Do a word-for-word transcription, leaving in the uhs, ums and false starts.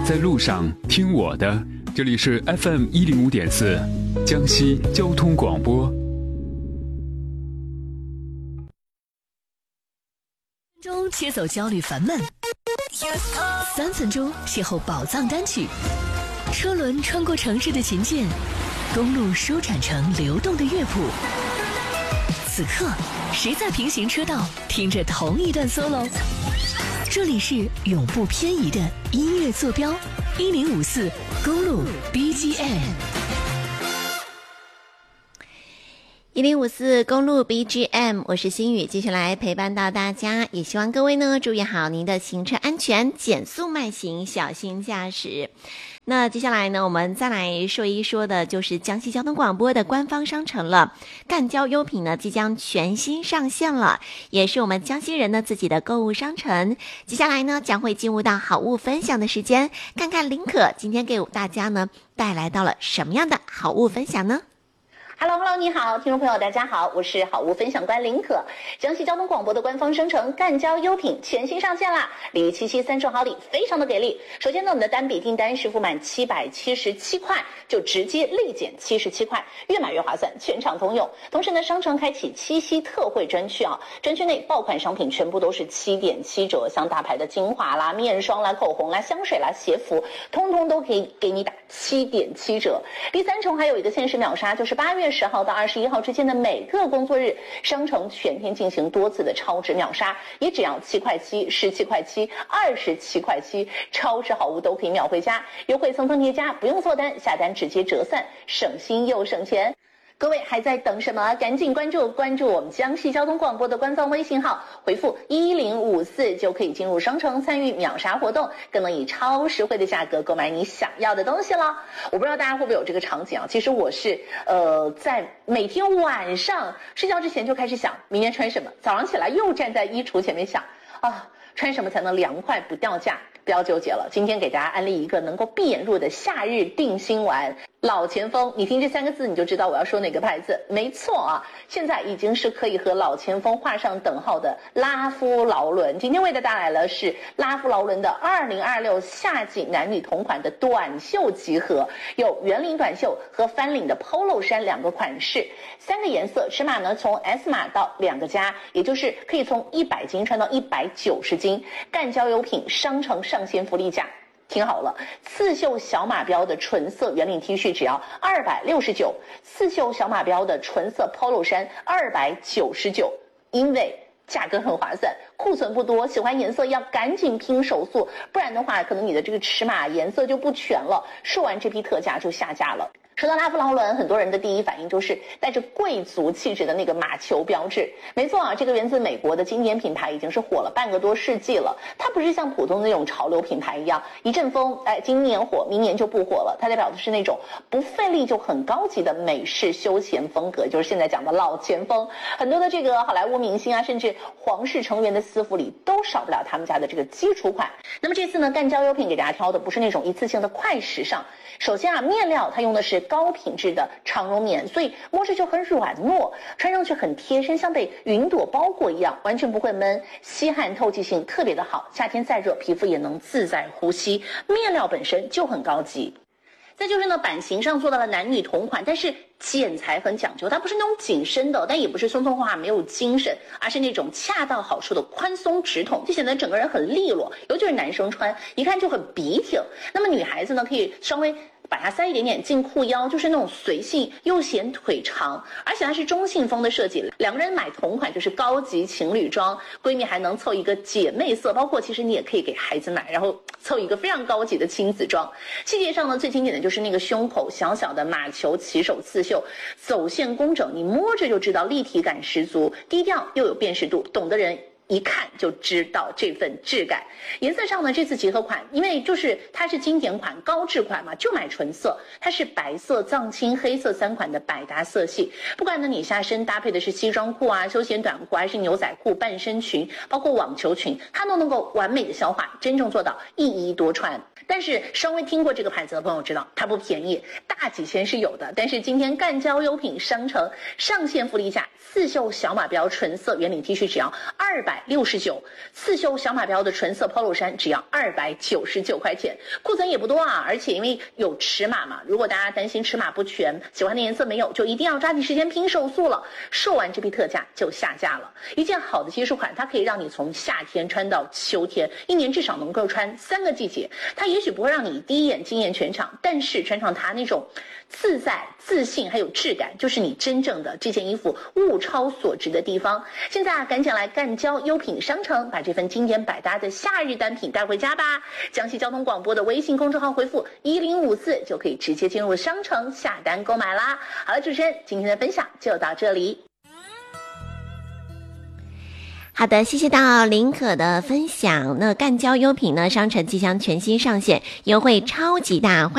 在路上听我的，这里是 F M 一零五点四，江西交通广播。 中切走焦虑烦闷，三分钟邂逅宝藏单曲，车轮穿过城市的琴键，公路舒展成流动的乐谱。此刻，谁在平行车道听着同一段 solo？ 这里是永不偏移的音乐坐标，一零五四公路 B G M。 一零五四公路 B G M， 我是心雨，继续来陪伴到大家，也希望各位呢注意好您的行车安全，减速慢行，小心驾驶。那接下来呢，我们再来说一说的就是江西交通广播的官方商城了。赣交优品呢即将全新上线了，也是我们江西人的自己的购物商城。接下来呢将会进入到好物分享的时间，看看林可今天给大家呢带来到了什么样的好物分享呢 ？Hello Hello， 你好，听众朋友大家好，我是好物分享官林可。江西交通广播的官方商城赣交优品全新上线啦，礼遇七夕三十好礼非常的给力。首先呢，我们的单笔订单是付满七百七十七块就直接立减七十七块，越买越划算，全场通用。同时呢，商城开启七夕特惠专区啊，专区内爆款商品全部都是七点七折，像大牌的精华啦、面霜啦、口红啦、香水啦、鞋服，通通都可以给你打七点七折。第三重还有一个限时秒杀，就是八月十号到二十一号之间的每个工作日，商城全天进行多次的超值秒杀，也只要七块七、十七块七、二十七块七，超值好物都可以秒回家，优惠层层叠加，不用做单，下单直接折算，省心又省钱。各位还在等什么？赶紧关注关注我们江西交通广播的官方微信号，回复一零五四就可以进入商城参与秒杀活动，更能以超实惠的价格购买你想要的东西了。我不知道大家会不会有这个场景啊？其实我是呃在每天晚上睡觉之前就开始想明天穿什么，早上起来又站在衣橱前面想啊，穿什么才能凉快不掉价？不要纠结了，今天给大家安利一个能够闭眼入的夏日定心丸。老前锋，你听这三个字你就知道我要说哪个牌子。没错啊，现在已经是可以和老前锋画上等号的拉夫劳伦。今天为大家带来了是拉夫劳伦的二零二六夏季男女同款的短袖集合，有圆领短袖和翻领的 polo 衫两个款式，三个颜色，尺码呢从 S 码到两个加，也就是可以从一百斤穿到一百九十斤。赣交优品商城上线福利价。听好了，刺绣小马标的纯色圆领 T 恤只要二百六十九，刺绣小马标的纯色 polo 衫二百九十九，因为价格很划算，库存不多，喜欢颜色要赶紧拼手速，不然的话可能你的这个尺码颜色就不全了，说完这批特价就下架了。说到拉夫劳伦，很多人的第一反应就是带着贵族气质的那个马球标志。没错啊，这个源自美国的经典品牌已经是火了半个多世纪了。它不是像普通的那种潮流品牌一样，一阵风，哎，今年火，明年就不火了。它代表的是那种不费力就很高级的美式休闲风格，就是现在讲的老前锋。很多的这个好莱坞明星啊，甚至皇室成员的私服里都少不了他们家的这个基础款。那么这次呢，赣交优品给大家挑的不是那种一次性的快时尚。首先啊，面料它用的是高品质的长绒棉，所以摸着就很软糯，穿上去很贴身，像被云朵包裹一样，完全不会闷，吸汗透气性特别的好，夏天再热皮肤也能自在呼吸，面料本身就很高级。再就是呢，版型上做到了男女同款，但是剪裁很讲究，它不是那种紧身的，但也不是松松垮垮没有精神，而是那种恰到好处的宽松直筒，就显得整个人很利落，尤其是男生穿一看就很笔挺。那么女孩子呢，可以稍微把它塞一点点进裤腰，就是那种随性又显腿长，而且它是中性风的设计，两个人买同款就是高级情侣装，闺蜜还能凑一个姐妹色，包括其实你也可以给孩子买，然后凑一个非常高级的亲子装。细节上呢，最经典的就是那个胸口小小的马球起手刺绣，走线工整，你摸着就知道立体感十足，低调又有辨识度，懂的人一看就知道这份质感。颜色上呢，这次集合款因为就是它是经典款高质款嘛，就买纯色，它是白色藏青黑色三款的百搭色系，不管呢你下身搭配的是西装裤啊、休闲短裤还是牛仔裤、半身裙包括网球裙，它都能够完美的消化，真正做到一衣多穿。 但是稍微听过这个牌子的朋友知道，它不便宜，大几千是有的。但是今天干交优品商城上线福利价，刺绣小马标纯色圆领 T 恤只要二百六十九，刺绣小马标的纯色 polo 衫只要二百九十九块钱，库存也不多啊，而且因为有尺码嘛，如果大家担心尺码不全，喜欢的颜色没有，就一定要抓紧时间拼手速了，售完这批特价就下架了。一件好的基础款，它可以让你从夏天穿到秋天，一年至少能够穿三个季节。它也许不会让你第一眼惊艳全场，但是穿上它那种自在、自信还有质感，就是你真正的这件衣服物超所值的地方。现在啊，赶紧来干交优品商城，把这份经典百搭的夏日单品带回家吧。江西交通广播的微信公众号回复一零五四就可以直接进入商城下单购买啦。好了，主持人，今天的分享就到这里。 好的，谢谢到林可的分享。那干交优品呢，商城即将全新上线，优惠超级大。